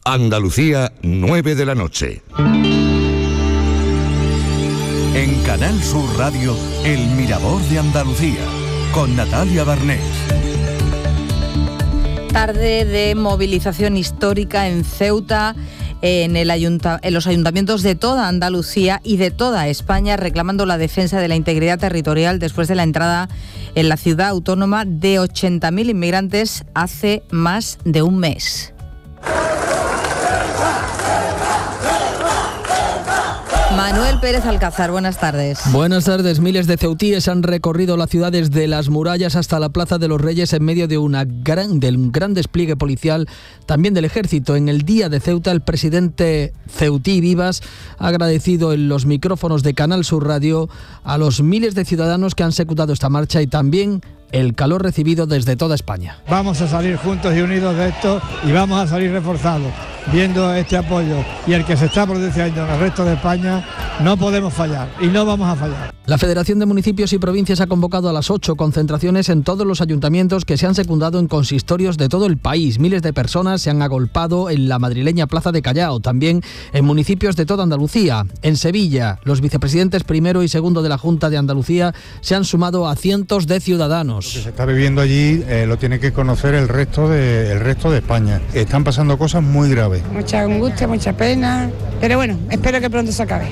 Andalucía, 9 de la noche. En Canal Sur Radio, El Mirador de Andalucía, con Natalia Barnés. Tarde de movilización histórica en Ceuta, en los ayuntamientos de toda Andalucía y de toda España, reclamando la defensa de la integridad territorial después de la entrada en la ciudad autónoma de 80.000 inmigrantes hace más de un mes. Manuel Pérez Alcázar, buenas tardes. Buenas tardes. Miles de ceutíes han recorrido la ciudad desde las murallas hasta la Plaza de los Reyes en medio de un gran despliegue policial, también del ejército. En el Día de Ceuta, el presidente ceutí Vivas ha agradecido en los micrófonos de Canal Sur Radio a los miles de ciudadanos que han secundado esta marcha y también el calor recibido desde toda España. Vamos a salir juntos y unidos de esto y vamos a salir reforzados. Viendo este apoyo y el que se está produciendo en el resto de España, no podemos fallar y no vamos a fallar. La Federación de Municipios y Provincias ha convocado a las 8 concentraciones en todos los ayuntamientos que se han secundado en consistorios de todo el país. Miles de personas se han agolpado en la madrileña Plaza de Callao, también en municipios de toda Andalucía. En Sevilla, los vicepresidentes primero y segundo de la Junta de Andalucía se han sumado a cientos de ciudadanos. Lo que se está viviendo allí lo tiene que conocer el resto de España. Están pasando cosas muy graves. Mucha angustia, mucha pena, pero bueno, espero que pronto se acabe.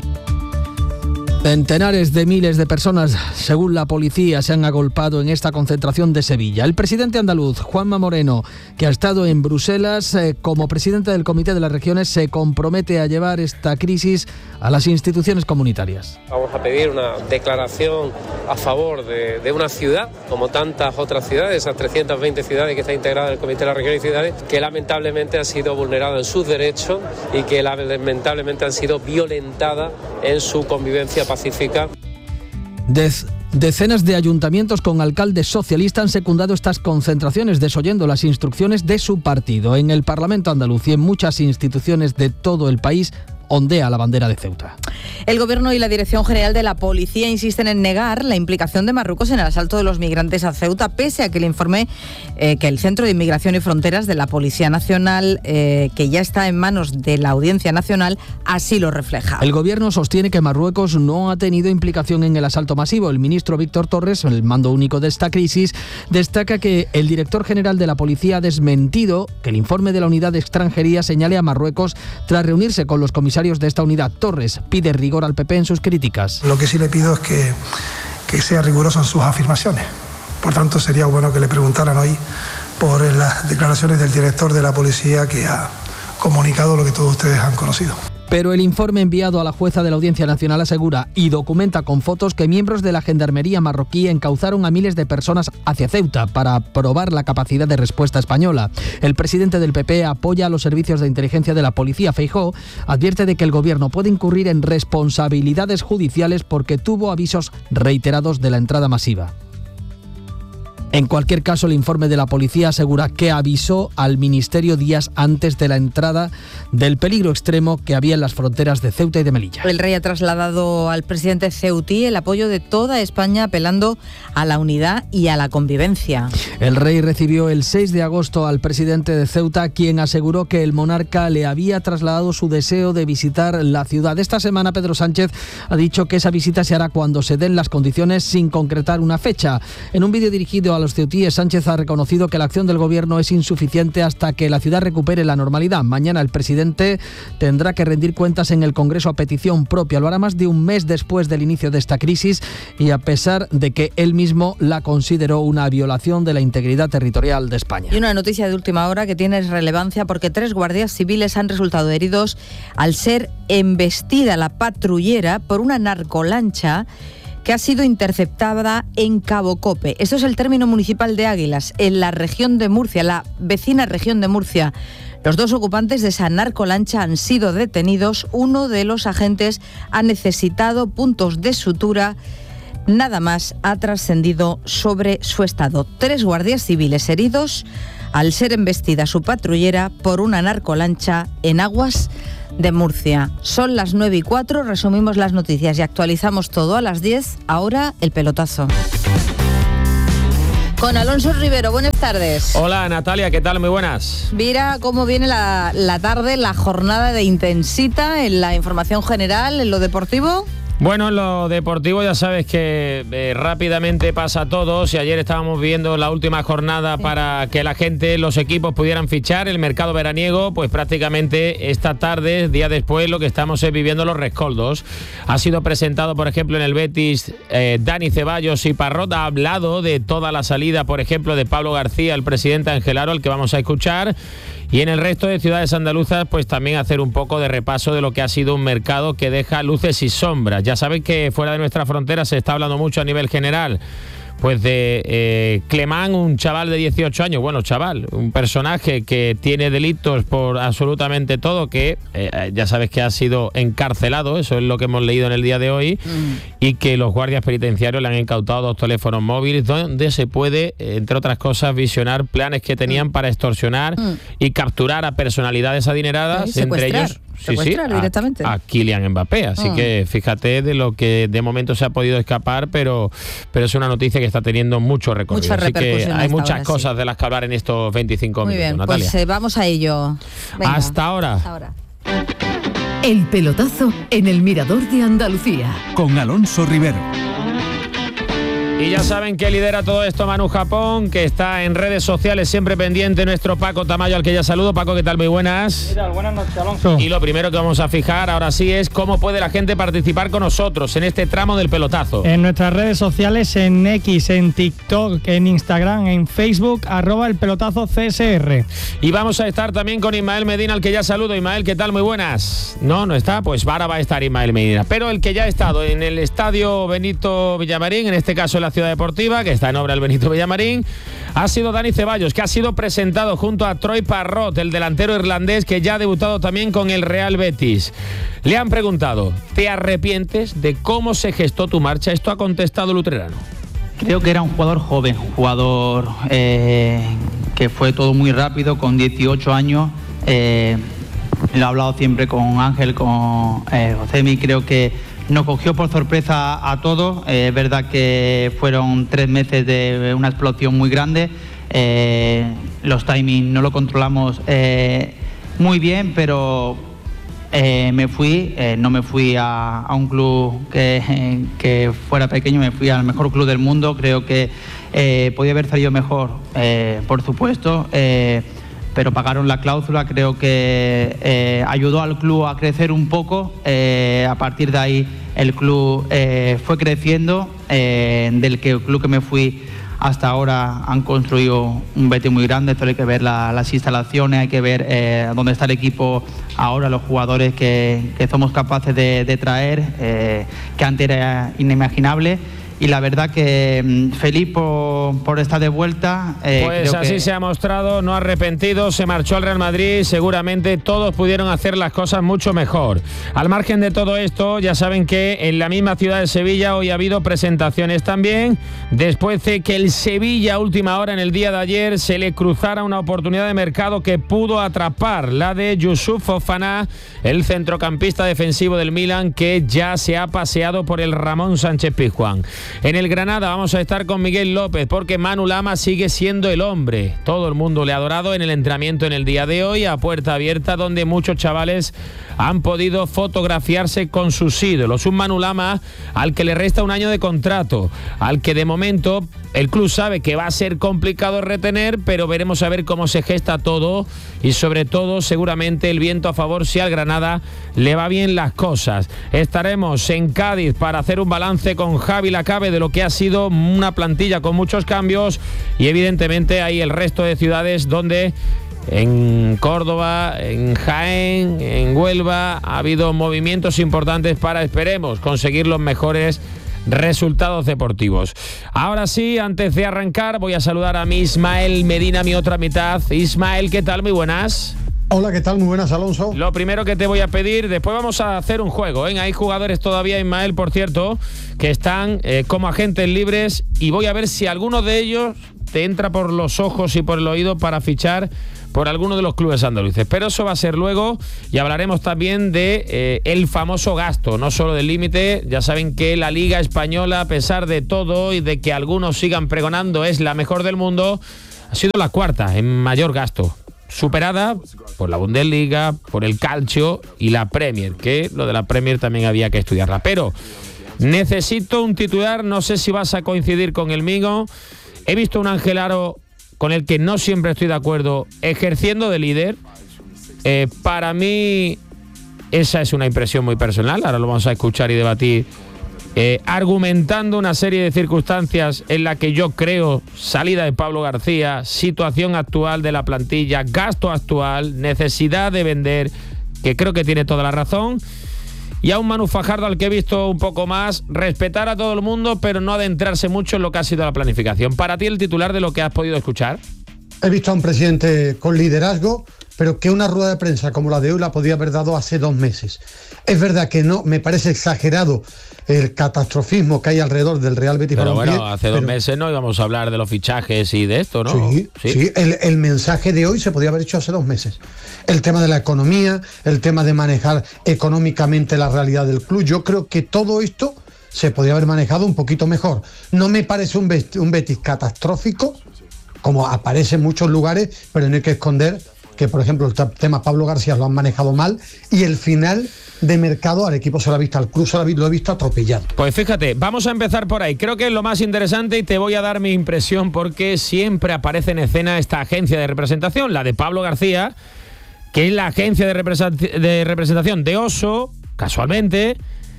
Centenares de miles de personas, según la policía, se han agolpado en esta concentración de Sevilla. El presidente andaluz, Juanma Moreno, que ha estado en Bruselas como presidente del Comité de las Regiones, se compromete a llevar esta crisis a las instituciones comunitarias. Vamos a pedir una declaración a favor de una ciudad, como tantas otras ciudades, esas 320 ciudades que están integradas en el Comité de las Regiones y Ciudades, que lamentablemente han sido vulneradas en sus derechos y que lamentablemente han sido violentadas en su convivencia pacífica. Decenas de ayuntamientos con alcaldes socialistas han secundado estas concentraciones, desoyendo las instrucciones de su partido. En el Parlamento andaluz y en muchas instituciones de todo el país ondea la bandera de Ceuta. El Gobierno y la Dirección General de la Policía insisten en negar la implicación de Marruecos en el asalto de los migrantes a Ceuta, pese a que el informe que el Centro de Inmigración y Fronteras de la Policía Nacional, que ya está en manos de la Audiencia Nacional, así lo refleja. El Gobierno sostiene que Marruecos no ha tenido implicación en el asalto masivo. El ministro Víctor Torres, el mando único de esta crisis, destaca que el director general de la Policía ha desmentido que el informe de la Unidad de Extranjería señale a Marruecos tras reunirse con los comisarios de esta unidad. Torres pide rigor al PP en sus críticas. Lo que sí le pido es que sea riguroso en sus afirmaciones. Por tanto, sería bueno que le preguntaran hoy por las declaraciones del director de la policía, que ha comunicado lo que todos ustedes han conocido. Pero el informe enviado a la jueza de la Audiencia Nacional asegura y documenta con fotos que miembros de la Gendarmería marroquí encauzaron a miles de personas hacia Ceuta para probar la capacidad de respuesta española. El presidente del PP apoya a los servicios de inteligencia de la policía. Feijóo advierte de que el gobierno puede incurrir en responsabilidades judiciales porque tuvo avisos reiterados de la entrada masiva. En cualquier caso, el informe de la policía asegura que avisó al Ministerio días antes de la entrada del peligro extremo que había en las fronteras de Ceuta y de Melilla. El rey ha trasladado al presidente ceutí el apoyo de toda España, apelando a la unidad y a la convivencia. El rey recibió el 6 de agosto al presidente de Ceuta, quien aseguró que el monarca le había trasladado su deseo de visitar la ciudad. Esta semana, Pedro Sánchez ha dicho que esa visita se hará cuando se den las condiciones, sin concretar una fecha. En un vídeo dirigido a los ceutíes, Sánchez ha reconocido que la acción del gobierno es insuficiente hasta que la ciudad recupere la normalidad. Mañana el presidente tendrá que rendir cuentas en el Congreso a petición propia. Lo hará más de un mes después del inicio de esta crisis y a pesar de que él mismo la consideró una violación de la integridad territorial de España. Y una noticia de última hora que tiene relevancia porque 3 guardias civiles han resultado heridos al ser embestida la patrullera por una narcolancha que ha sido interceptada en Cabo Cope. Esto es el término municipal de Águilas, en la región de Murcia, la vecina región de Murcia. Los 2 ocupantes de esa narcolancha han sido detenidos. Uno de los agentes ha necesitado puntos de sutura. Nada más ha trascendido sobre su estado. 3 guardias civiles heridos al ser embestida su patrullera por una narcolancha en aguas de Murcia. Son las 9:04, resumimos las noticias y actualizamos todo a las 10. Ahora el pelotazo. Con Alonso Rivero, buenas tardes. Hola Natalia, ¿qué tal? Muy buenas. Mira cómo viene la tarde, la jornada de Intensita en la información general, en lo deportivo. Bueno, en lo deportivo ya sabes que rápidamente pasa todo. Si ayer estábamos viendo la última jornada para que la gente, los equipos pudieran fichar el mercado veraniego, pues prácticamente esta tarde, día después, lo que estamos es viviendo los rescoldos. Ha sido presentado, por ejemplo, en el Betis, Dani Ceballos y Parrot ha hablado de toda la salida, por ejemplo, de Pablo García, el presidente Ángel Aro, al que vamos a escuchar. Y en el resto de ciudades andaluzas, pues también hacer un poco de repaso de lo que ha sido un mercado que deja luces y sombras. Ya saben que fuera de nuestra frontera se está hablando mucho a nivel general, pues de Clemán, un chaval de 18 años, bueno, chaval, un personaje que tiene delitos por absolutamente todo, que ya sabes que ha sido encarcelado, eso es lo que hemos leído en el día de hoy, y que los guardias penitenciarios le han incautado 2 teléfonos móviles donde se puede, entre otras cosas, visionar planes que tenían para extorsionar y capturar a personalidades adineradas, entre ellos... directamente. A Kylian Mbappé, así que fíjate de lo que de momento se ha podido escapar, pero es una noticia que está teniendo mucho recorrido. Así que hay muchas cosas de las que hablar en estos 25 Muy minutos, bien, Natalia. pues vamos a ello. Venga, Hasta ahora. El pelotazo en el Mirador de Andalucía. Con Alonso Rivero. Y ya saben que lidera todo esto Manu Japón, que está en redes sociales siempre pendiente, nuestro Paco Tamayo, al que ya saludo. Paco, ¿qué tal? Muy buenas. ¿Qué tal? Buenas noches, Alonso. Y lo primero que vamos a fijar ahora sí es cómo puede la gente participar con nosotros en este tramo del pelotazo. En nuestras redes sociales, en X, en TikTok, en Instagram, en Facebook, @elpelotazocsr. Y vamos a estar también con Ismael Medina, al que ya saludo. Ismael, ¿qué tal? Muy buenas. No está, pues ahora va a estar Ismael Medina. Pero el que ya ha estado en el estadio Benito Villamarín, en este caso en la Ciudad Deportiva, que está en obra el Benito Villamarín, ha sido Dani Ceballos, que ha sido presentado junto a Troy Parrot, el delantero irlandés que ya ha debutado también con el Real Betis. Le han preguntado, ¿te arrepientes de cómo se gestó tu marcha? Esto ha contestado el utrerano. Creo que era un jugador joven, un jugador que fue todo muy rápido, con 18 años. Lo he hablado siempre con Ángel, con Josemi, creo que nos cogió por sorpresa a todos. Es verdad que fueron 3 meses de una explosión muy grande. Los timings no lo controlamos muy bien, pero me fui. No me fui a un club que fuera pequeño, me fui al mejor club del mundo. Creo que podía haber salido mejor, por supuesto. Pero pagaron la cláusula, creo que ayudó al club a crecer un poco. A partir de ahí el club fue creciendo, del club que me fui hasta ahora han construido un Betis muy grande. Esto hay que ver las instalaciones, hay que ver dónde está el equipo ahora, los jugadores que somos capaces de traer, que antes era inimaginable. Y la verdad que feliz por estar de vuelta. Pues así se ha mostrado, no arrepentido, se marchó al Real Madrid. Seguramente todos pudieron hacer las cosas mucho mejor. Al margen de todo esto, ya saben que en la misma ciudad de Sevilla hoy ha habido presentaciones también, después de que el Sevilla a última hora en el día de ayer se le cruzara una oportunidad de mercado que pudo atrapar, la de Youssouf Fofana, el centrocampista defensivo del Milan, que ya se ha paseado por el Ramón Sánchez Pizjuán. En el Granada vamos a estar con Miguel López, porque Manu Lama sigue siendo el hombre. Todo el mundo le ha adorado en el entrenamiento en el día de hoy, a puerta abierta, donde muchos chavales han podido fotografiarse con sus ídolos. Un Manu Lama al que le resta un año de contrato, al que de momento el club sabe que va a ser complicado retener, pero veremos a ver cómo se gesta todo y sobre todo seguramente el viento a favor si al Granada le va bien las cosas. Estaremos en Cádiz para hacer un balance con Javi Lacabe de lo que ha sido una plantilla con muchos cambios, y evidentemente hay el resto de ciudades donde en Córdoba, en Jaén, en Huelva ha habido movimientos importantes para, esperemos, conseguir los mejores resultados deportivos. Ahora sí, antes de arrancar, voy a saludar a mi Ismael Medina, mi otra mitad. Ismael, ¿qué tal? Muy buenas. Hola, ¿qué tal? Muy buenas, Alonso. Lo primero que te voy a pedir, después vamos a hacer un juego, ¿eh? Hay jugadores todavía, Ismael, por cierto, que están como agentes libres y voy a ver si alguno de ellos te entra por los ojos y por el oído para fichar por alguno de los clubes andaluces. Pero eso va a ser luego y hablaremos también de el famoso gasto, no solo del límite. Ya saben que la Liga Española, a pesar de todo y de que algunos sigan pregonando es la mejor del mundo, ha sido la cuarta en mayor gasto, superada por la Bundesliga, por el Calcio y la Premier, que lo de la Premier también había que estudiarla. Pero necesito un titular, no sé si vas a coincidir con el mío. He visto un Ángel Aro con el que no siempre estoy de acuerdo, ejerciendo de líder. Para mí, esa es una impresión muy personal, ahora lo vamos a escuchar y debatir, argumentando una serie de circunstancias en la que yo creo salida de Pablo García, situación actual de la plantilla, gasto actual, necesidad de vender, que creo que tiene toda la razón, y a un Manu Fajardo al que he visto un poco más, respetar a todo el mundo, pero no adentrarse mucho en lo que ha sido la planificación. Para ti, el titular de lo que has podido escuchar. He visto a un presidente con liderazgo, pero que una rueda de prensa como la de hoy la podía haber dado hace 2 meses. Es verdad que no, me parece exagerado el catastrofismo que hay alrededor del Real Betis Balompié. Pero bueno, hace 2 meses no íbamos a hablar de los fichajes y de esto, ¿no? Sí. El mensaje de hoy se podía haber hecho hace 2 meses. El tema de la economía, el tema de manejar económicamente la realidad del club. Yo creo que todo esto se podía haber manejado un poquito mejor. No me parece un Betis catastrófico, como aparece en muchos lugares, pero no hay que esconder que, por ejemplo, el tema Pablo García lo han manejado mal y el final de mercado al equipo se lo ha visto, al club se lo he visto atropellado. Pues fíjate, vamos a empezar por ahí. Creo que es lo más interesante y te voy a dar mi impresión porque siempre aparece en escena esta agencia de representación, la de Pablo García, que es la agencia de representación de Oso, casualmente,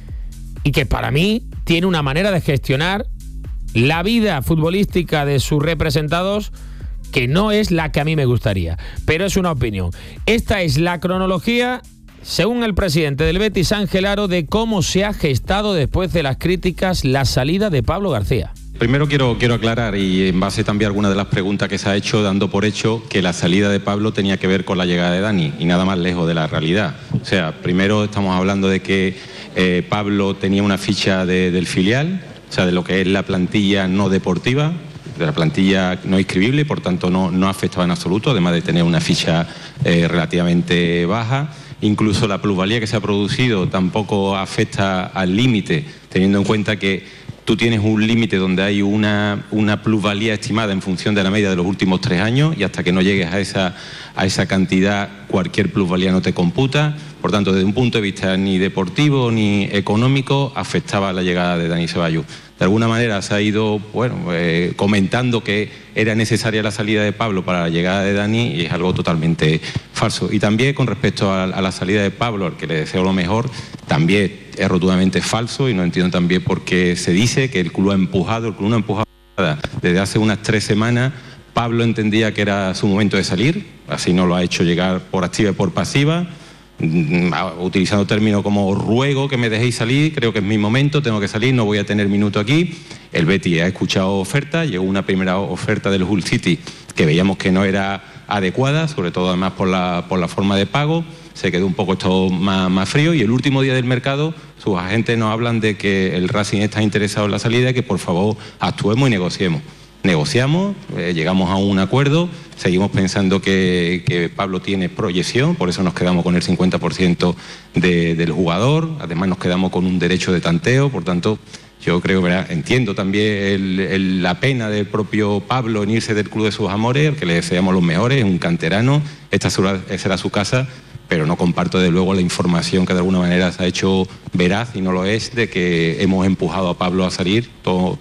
y que para mí tiene una manera de gestionar la vida futbolística de sus representados que no es la que a mí me gustaría, pero es una opinión. Esta es la cronología, según el presidente del Betis, Ángel Aro, de cómo se ha gestado después de las críticas la salida de Pablo García. Primero quiero aclarar, y en base también a algunas de las preguntas que se ha hecho, dando por hecho que la salida de Pablo tenía que ver con la llegada de Dani, y nada más lejos de la realidad. O sea, primero estamos hablando de que Pablo tenía una ficha del filial, o sea, de lo que es la plantilla no deportiva, de la plantilla no inscribible, y por tanto no afectaba en absoluto, además de tener una ficha relativamente baja. Incluso la plusvalía que se ha producido tampoco afecta al límite, teniendo en cuenta que tú tienes un límite donde hay una plusvalía estimada en función de la media de los últimos 3 años, y hasta que no llegues a esa cantidad, cualquier plusvalía no te computa. Por tanto, desde un punto de vista ni deportivo ni económico, afectaba la llegada de Dani Ceballos. De alguna manera se ha ido comentando que era necesaria la salida de Pablo para la llegada de Dani, y es algo totalmente falso. Y también con respecto a la salida de Pablo, al que le deseo lo mejor, también es rotundamente falso, y no entiendo también por qué se dice que el club ha empujado. El club no ha empujado nada. Desde hace unas 3 semanas Pablo entendía que era su momento de salir, así nos lo ha hecho llegar por activa y por pasiva, utilizando términos como ruego que me dejéis salir, creo que es mi momento, tengo que salir, no voy a tener minuto aquí. El Betis ha escuchado ofertas, llegó una primera oferta del Hull City que veíamos que no era adecuada, sobre todo además por la forma de pago, se quedó un poco esto más frío, y el último día del mercado sus agentes nos hablan de que el Racing está interesado en la salida y que por favor actuemos y negociemos. Negociamos, llegamos a un acuerdo, seguimos pensando que Pablo tiene proyección, por eso nos quedamos con el 50% del jugador, además nos quedamos con un derecho de tanteo, por tanto yo creo, ¿verdad? Entiendo también la pena del propio Pablo en irse del club de sus amores, al que le deseamos los mejores, es un canterano, esta será su casa, pero no comparto de luego la información que de alguna manera se ha hecho veraz y no lo es, de que hemos empujado a Pablo a salir, todo,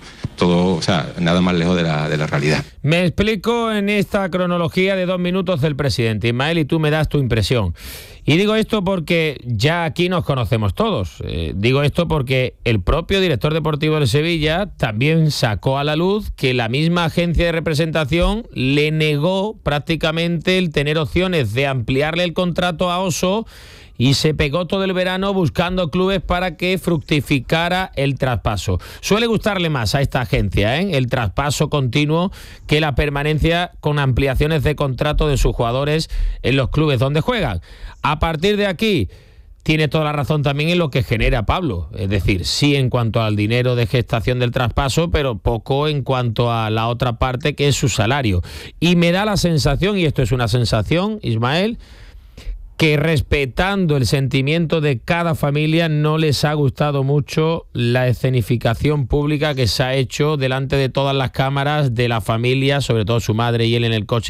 o sea, nada más lejos de la realidad. Me explico en esta cronología de 2 minutos del presidente, Ismael, y tú me das tu impresión. Y digo esto porque ya aquí nos conocemos todos. Digo esto porque el propio director deportivo de Sevilla también sacó a la luz que la misma agencia de representación le negó prácticamente el tener opciones de ampliarle el contrato a Oso, y se pegó todo el verano buscando clubes para que fructificara el traspaso. Suele gustarle más a esta agencia, el traspaso continuo, que la permanencia con ampliaciones de contrato de sus jugadores en los clubes donde juegan. A partir de aquí, tiene toda la razón también en lo que genera Pablo, es decir, sí en cuanto al dinero de gestación del traspaso, pero poco en cuanto a la otra parte, que es su salario. Y me da la sensación, y esto es una sensación, Ismael, que respetando el sentimiento de cada familia, no les ha gustado mucho la escenificación pública que se ha hecho delante de todas las cámaras de la familia, sobre todo su madre y él en el coche